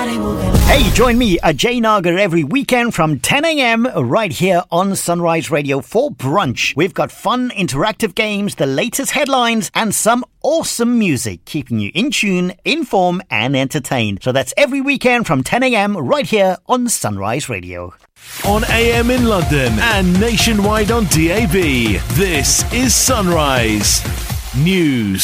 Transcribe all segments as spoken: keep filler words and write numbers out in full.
Hey, join me, Ajay Nagar, every weekend from ten a.m. right here on Sunrise Radio for brunch. We've got fun, interactive games, the latest headlines, and some awesome music, keeping you in tune, informed, and entertained. So that's every weekend from ten a.m. right here on Sunrise Radio. On A M in London and nationwide on D A B, this is Sunrise News.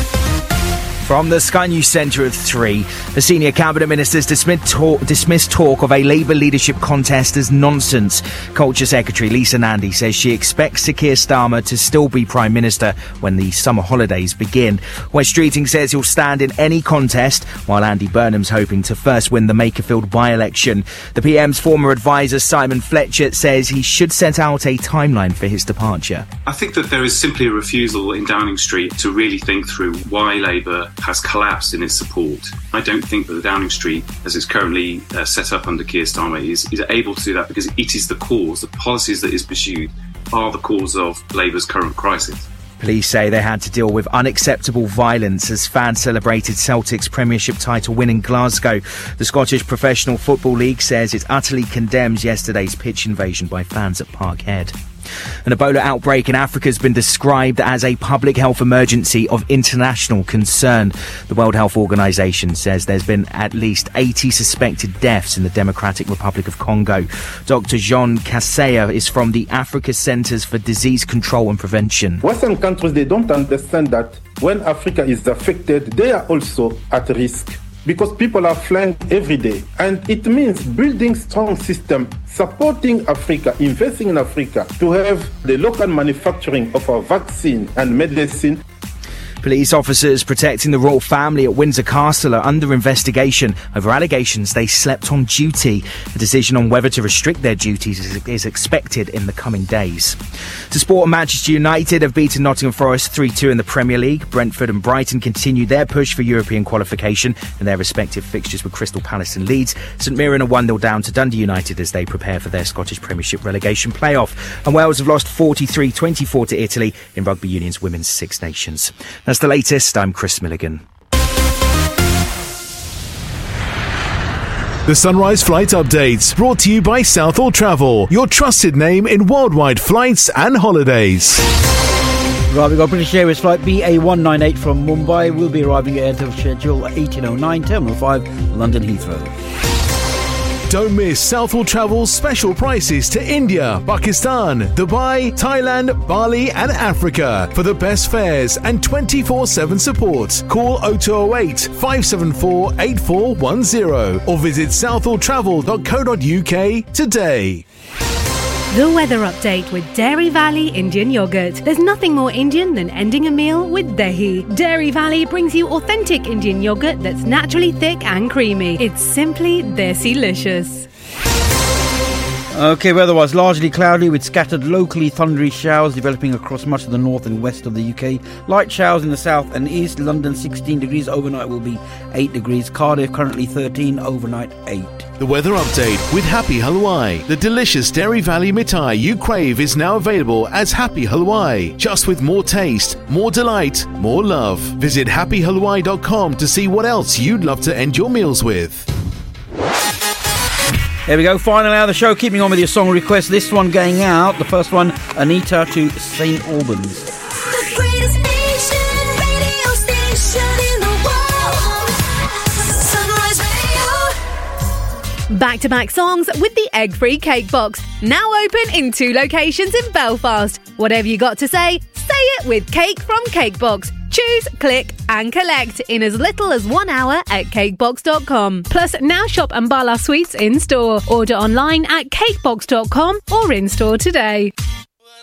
From the Sky News Centre of three, the senior cabinet ministers dismissed talk, dismissed talk of a Labour leadership contest as nonsense. Culture Secretary Lisa Nandy says she expects Sir Keir Starmer to still be Prime Minister when the summer holidays begin. Wes Streeting says he'll stand in any contest, while Andy Burnham's hoping to first win the Makerfield by-election. The P M's former advisor Simon Fletcher says he should set out a timeline for his departure. I think that there is simply a refusal in Downing Street to really think through why Labour has collapsed in its support. I don't think that the Downing Street, as it's currently uh, set up under Keir Starmer, is, is able to do that because it is the cause. The policies that is pursued are the cause of Labour's current crisis. Police say they had to deal with unacceptable violence as fans celebrated Celtic's Premiership title win in Glasgow. The Scottish Professional Football League says it utterly condemns yesterday's pitch invasion by fans at Parkhead. An Ebola outbreak in Africa has been described as a public health emergency of international concern. The World Health Organization says there's been at least eighty suspected deaths in the Democratic Republic of Congo. Doctor Jean Kasseya is from the Africa Centers for Disease Control and Prevention. Western countries, they don't understand that when Africa is affected, they are also at risk, because people are flying every day. And it means building strong system, supporting Africa, investing in Africa, to have the local manufacturing of our vaccine and medicine. Police officers protecting the royal family at Windsor Castle are under investigation over allegations they slept on duty. A decision on whether to restrict their duties is, is expected in the coming days. To sport, Manchester United have beaten Nottingham Forest three two in the Premier League. Brentford and Brighton continue their push for European qualification in their respective fixtures with Crystal Palace and Leeds. St Mirren are one nil down to Dundee United as they prepare for their Scottish Premiership relegation playoff. And Wales have lost forty-three twenty-four to Italy in Rugby Union's Women's Six Nations. That's the latest. I'm Chris Milligan. The Sunrise Flight Updates, brought to you by Southall Travel, your trusted name in worldwide flights and holidays. Right, we've got British Airways flight B A one nine eight from Mumbai. Will be arriving ahead of schedule eighteen oh nine, Terminal five, London Heathrow. Don't miss Southall Travel's special prices to India, Pakistan, Dubai, Thailand, Bali and Africa. For the best fares and twenty-four seven support, call oh two oh eight, five seven four, eight four one oh or visit southall travel dot co dot uk today. The weather update with Dairy Valley Indian Yogurt. There's nothing more Indian than ending a meal with dahi. Dairy Valley brings you authentic Indian yogurt that's naturally thick and creamy. It's simply desi-licious. Okay, weather-wise, largely cloudy with scattered locally thundery showers developing across much of the north and west of the U K. Light showers in the south and east. London sixteen degrees, overnight will be eight degrees. Cardiff currently thirteen, overnight eight. The weather update with Happy Halwai. The delicious Dairy Valley mithai you crave is now available as Happy Halwai, just with more taste, more delight, more love. Visit happy halwai dot com to see what else you'd love to end your meals with. There we go, final hour of the show, keeping on with your song requests. This one going out, the first one, Anita to Saint Albans. The greatest nation, radio station in the world. Sunrise Radio. Back-to-back songs with the egg-free cake box. Now open in two locations in Belfast. Whatever you got to say, say it with Cake from Cakebox. Choose, click and collect in as little as one hour at cakebox dot com. Plus, now shop Ambala Sweets in store. Order online at cakebox dot com or in store today.